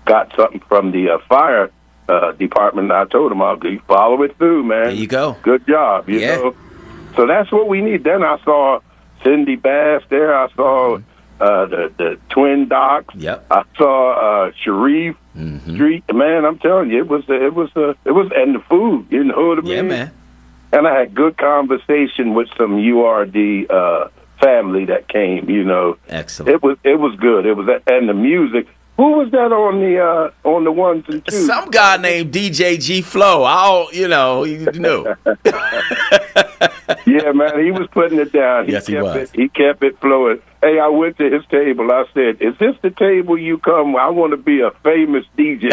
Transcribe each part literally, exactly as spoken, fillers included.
got something from the uh, fire uh, department. I told them, I'll follow it through, man. There you go. Good job, you yeah. know. So that's what we need. Then I saw Cindy Bass there. I saw uh, the the Twin Docs. Yep. I saw uh, Sharif mm-hmm. Street. Man, I'm telling you, it was it was uh, it was and the food. You know what I mean? Yeah, man. And I had good conversation with some U R D uh, family that came. You know, excellent. It was it was good. It was and the music. Who was that on the uh, on the ones and twos? Some guy named D J G Flow. I you know, you know. Yeah, man, he was putting it down. He yes, he kept was. It, he kept it flowing. Hey, I went to his table. I said, "Is this the table you come? I want to be a famous D J."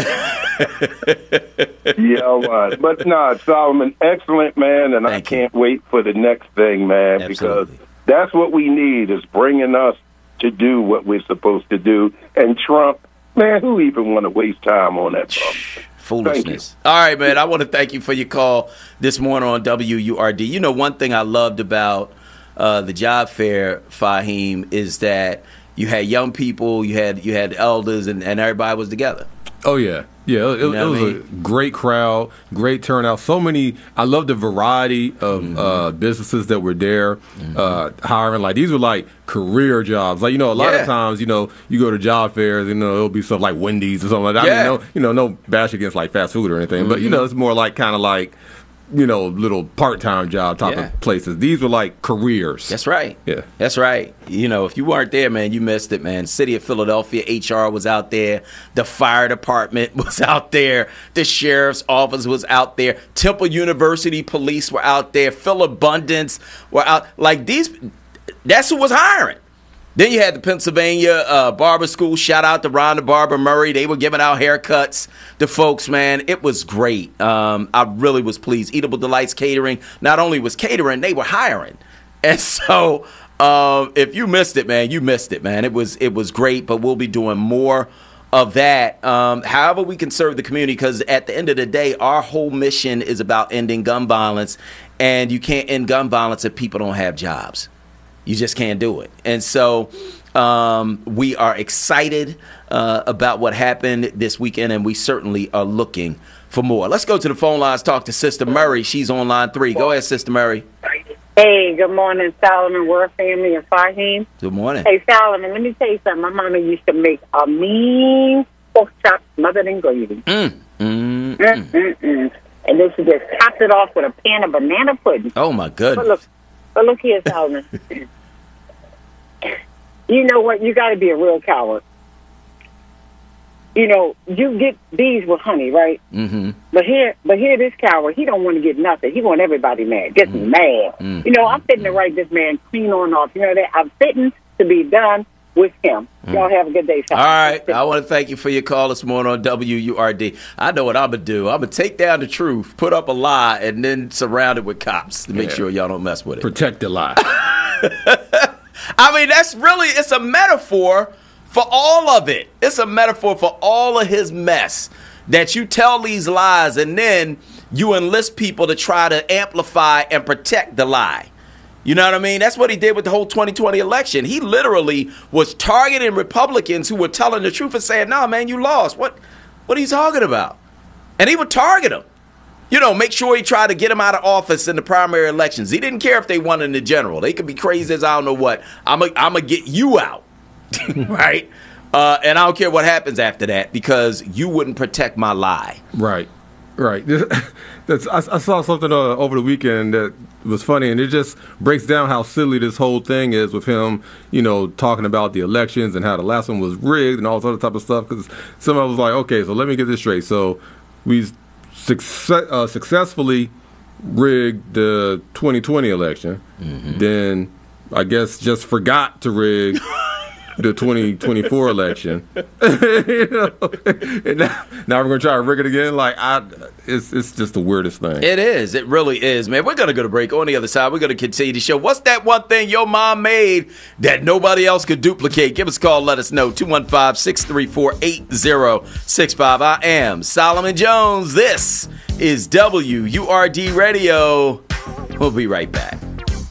Yeah, man. But no, Solomon, excellent man, and Thank I can't you. wait for the next thing, man, Absolutely. because that's what we need is bringing us to do what we're supposed to do. And Trump. Man, who even want to waste time on that stuff? Foolishness. All right, man. I want to thank you for your call this morning on W U R D. You know, one thing I loved about uh, the job fair, Fahim, is that you had young people, you had you had elders, and, and everybody was together. Oh, yeah. Yeah, it, you know it was I mean? a great crowd, great turnout. So many, I love the variety of mm-hmm. uh, businesses that were there mm-hmm. uh, hiring. Like, these were like career jobs. Like, you know, a lot yeah. of times, you know, you go to job fairs, you know, it'll be stuff like Wendy's or something like that. Yeah. I mean, no, you know, no bash against like fast food or anything, mm-hmm. but, you know, it's more like kind of like, you know, little part-time job type yeah. of places. These were like careers. That's right. Yeah. That's right. You know, if you weren't there, man, you missed it, man. City of Philadelphia H R was out there. The fire department was out there. The sheriff's office was out there. Temple University police were out there. Phil Abundance were out. Like these, that's who was hiring. Then you had the Pennsylvania uh, Barber School. Shout out to Ron the Barber Murray. They were giving out haircuts to folks, man. It was great. Um, I really was pleased. Eatable Delights Catering not only was catering, they were hiring. And so uh, if you missed it, man, you missed it, man. It was it was great, but we'll be doing more of that. Um, however we can serve the community, because at the end of the day, our whole mission is about ending gun violence, and you can't end gun violence if people don't have jobs. You just can't do it. And so um, we are excited uh, about what happened this weekend, and we certainly are looking for more. Let's go to the phone lines, talk to Sister Murray. She's on line three. Go ahead, Sister Murray. Hey, good morning, Solomon, World Family, and Fahim. Good morning. Hey, Solomon, let me tell you something. My mama used to make a mean pork chop smothered in gravy. Mm. Mm, mm, mm, mm. And then she just topped it off with a pan of banana pudding. Oh, my goodness. But look, but look here, Solomon. You know what? You got to be a real coward. You know, you get bees with honey, right? Mm-hmm. But here, but here, this coward, he don't want to get nothing. He want everybody mad. Gets mm-hmm. mad. Mm-hmm. You know, I'm fitting to write this man clean on off. You know that I'm fitting to be done with him. Mm-hmm. Y'all have a good day, Solomon. All right, I want to thank you for your call this morning on W U R D. I know what I'm gonna do. I'm gonna take down the truth, put up a lie, and then surround it with cops to make yeah. sure y'all don't mess with it. Protect the lie. I mean, that's really, it's a metaphor for all of it. It's a metaphor for all of his mess, that you tell these lies and then you enlist people to try to amplify and protect the lie. You know what I mean? That's what he did with the whole twenty twenty election. He literally was targeting Republicans who were telling the truth and saying, no, man, you lost. What, what are you talking about? And he would target them. You know, make sure he tried to get him out of office in the primary elections. He didn't care if they won in the general. They could be crazy as I don't know what. I'm going to get you out, right? Uh, and I don't care what happens after that because you wouldn't protect my lie. Right, right. That's, I, I saw something uh, over the weekend that was funny, and it just breaks down how silly this whole thing is with him, you know, talking about the elections and how the last one was rigged and all this other type of stuff. Because somebody was like, okay, so let me get this straight. So we Success, uh, successfully rigged the twenty twenty election, mm-hmm. then I guess just forgot to rig the twenty twenty-four election. You know? And now, now we're going to try to rig it again. Like, I, it's it's just the weirdest thing. It is. It really is, man. We're going to go to break. On the other side, we're going to continue the show. What's that one thing your mom made that nobody else could duplicate? Give us a call. Let us know. two one five, six three four, eight zero six five. I am Solomon Jones. This is W U R D Radio. We'll be right back.